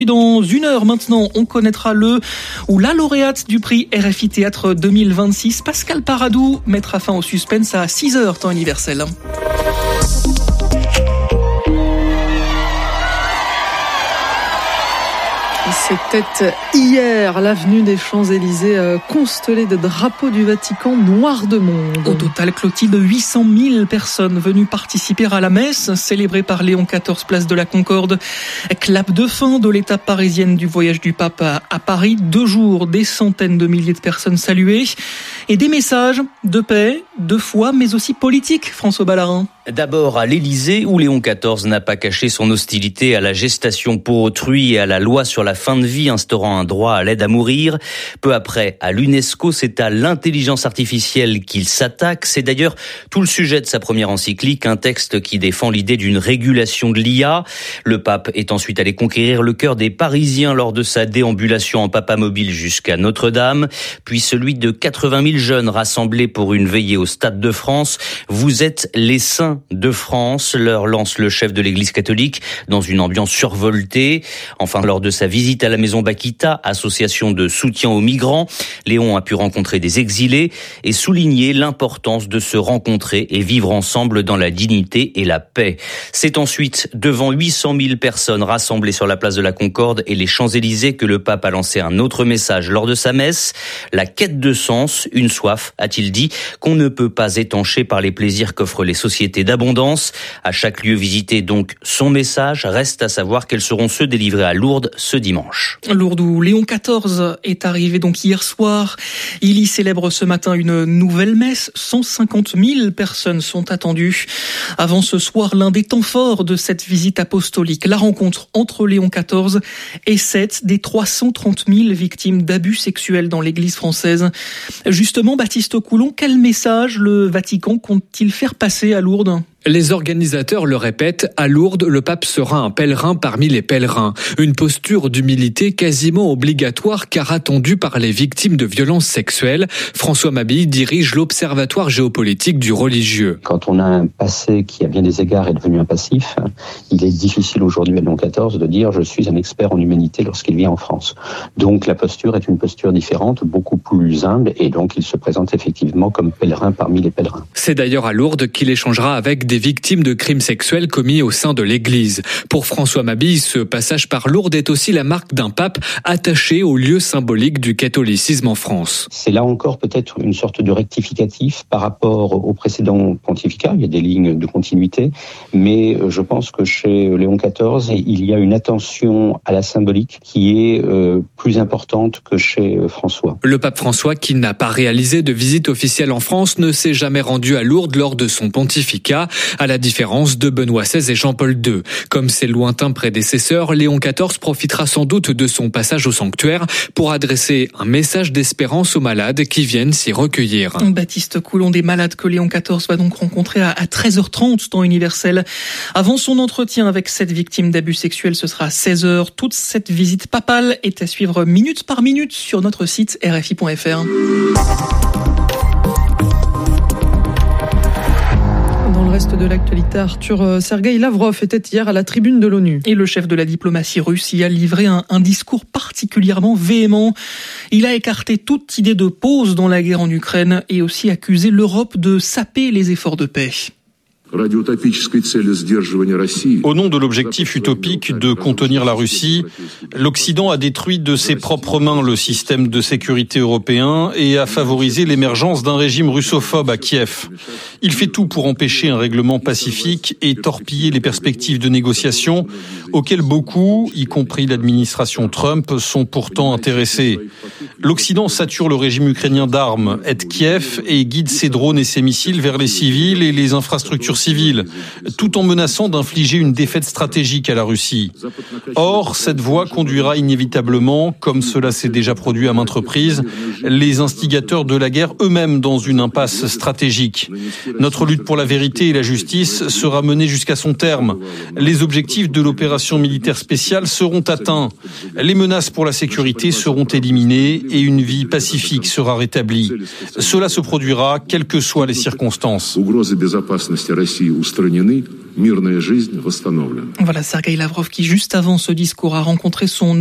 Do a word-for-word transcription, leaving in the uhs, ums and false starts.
Dans une heure maintenant, on connaîtra le ou la lauréate du prix R F I Théâtre deux mille vingt-six. Pascal Paradou mettra fin au suspense à six heures, temps universel. C'était hier l'avenue des Champs-Élysées constellée de drapeaux du Vatican noir de monde. Au total, Clotilde, huit cent mille personnes venues participer à la messe célébrée par Léon quatorze, place de la Concorde. Clap de fin de l'étape parisienne du voyage du pape à Paris. Deux jours, des centaines de milliers de personnes saluées et des messages de paix, de foi, mais aussi politiques, François Ballarin. D'abord à l'Élysée, où Léon quatorze n'a pas caché son hostilité à la gestation pour autrui et à la loi sur la fin de vie instaurant un droit à l'aide à mourir. Peu après, à l'UNESCO, c'est à l'intelligence artificielle qu'il s'attaque. C'est d'ailleurs tout le sujet de sa première encyclique, un texte qui défend l'idée d'une régulation de l'I A. Le pape est ensuite allé conquérir le cœur des Parisiens lors de sa déambulation en papamobile jusqu'à Notre-Dame, puis celui de quatre-vingt mille jeunes rassemblés pour une veillée au Stade de France. Vous êtes les saints de France, leur lance le chef de l'Église catholique dans une ambiance survoltée. Enfin, lors de sa visite à la maison Bakita, association de soutien aux migrants, Léon a pu rencontrer des exilés et souligner l'importance de se rencontrer et vivre ensemble dans la dignité et la paix. C'est ensuite devant huit cent mille personnes rassemblées sur la place de la Concorde et les Champs-Élysées que le pape a lancé un autre message lors de sa messe. La quête de sens, une soif, a-t-il dit, qu'on ne peut pas étancher par les plaisirs qu'offrent les sociétés d'abondance. À chaque lieu visité, donc, son message. Reste à savoir quels seront ceux délivrés à Lourdes ce dimanche. Lourdes où Léon quatorze est arrivé donc hier soir. Il y célèbre ce matin une nouvelle messe. cent cinquante mille personnes sont attendues. Avant ce soir, l'un des temps forts de cette visite apostolique, la rencontre entre Léon quatorze et sept des trois cent trente mille victimes d'abus sexuels dans l'Église française. Justement, Baptiste Coulon, quel message le Vatican compte-t-il faire passer à Lourdes ? Les organisateurs le répètent, à Lourdes, le pape sera un pèlerin parmi les pèlerins. Une posture d'humilité quasiment obligatoire car attendue par les victimes de violences sexuelles. François Mabille dirige l'Observatoire géopolitique du religieux. Quand on a un passé qui à bien des égards est devenu un passif, il est difficile aujourd'hui à Léon quatorze de dire « je suis un expert en humanité » lorsqu'il vient en France. Donc la posture est une posture différente, beaucoup plus humble et donc il se présente effectivement comme pèlerin parmi les pèlerins. C'est d'ailleurs à Lourdes qu'il échangera avec des victimes de crimes sexuels commis au sein de l'Église. Pour François Mabille, ce passage par Lourdes est aussi la marque d'un pape attaché au lieu symbolique du catholicisme en France. C'est là encore peut-être une sorte de rectificatif par rapport au précédent pontificat. Il y a des lignes de continuité, mais je pense que chez Léon quatorze, il y a une attention à la symbolique qui est euh, plus importante que chez François. Le pape François, qui n'a pas réalisé de visite officielle en France, ne s'est jamais rendu à Lourdes lors de son pontificat, à la différence de Benoît seize et Jean-Paul deux. Comme ses lointains prédécesseurs, Léon quatorze profitera sans doute de son passage au sanctuaire pour adresser un message d'espérance aux malades qui viennent s'y recueillir. Baptiste Coulon, des malades que Léon quatorze va donc rencontrer à treize heures trente, temps universel. Avant son entretien avec cette victime d'abus sexuels, ce sera à seize heures. Toute cette visite papale est à suivre minute par minute sur notre site R F I point F R. Dans le reste de l'actualité, Arthur, Sergueï Lavrov était hier à la tribune de l'ONU. Et le chef de la diplomatie russe y a livré un, un discours particulièrement véhément. Il a écarté toute idée de pause dans la guerre en Ukraine et aussi accusé l'Europe de saper les efforts de paix. Au nom de l'objectif utopique de contenir la Russie, l'Occident a détruit de ses propres mains le système de sécurité européen et a favorisé l'émergence d'un régime russophobe à Kiev. Il fait tout pour empêcher un règlement pacifique et torpiller les perspectives de négociation auxquelles beaucoup, y compris l'administration Trump, sont pourtant intéressés. L'Occident sature le régime ukrainien d'armes, aide Kiev et guide ses drones et ses missiles vers les civils et les infrastructures civiles, tout en menaçant d'infliger une défaite stratégique à la Russie. Or, cette voie conduira inévitablement, comme cela s'est déjà produit à maintes reprises, les instigateurs de la guerre eux-mêmes dans une impasse stratégique. Notre lutte pour la vérité et la justice sera menée jusqu'à son terme. Les objectifs de l'opération militaire spéciale seront atteints. Les menaces pour la sécurité seront éliminées et une vie pacifique sera rétablie. Cela se produira quelles que soient les circonstances. Voilà, Sergueï Lavrov qui, juste avant ce discours, a rencontré son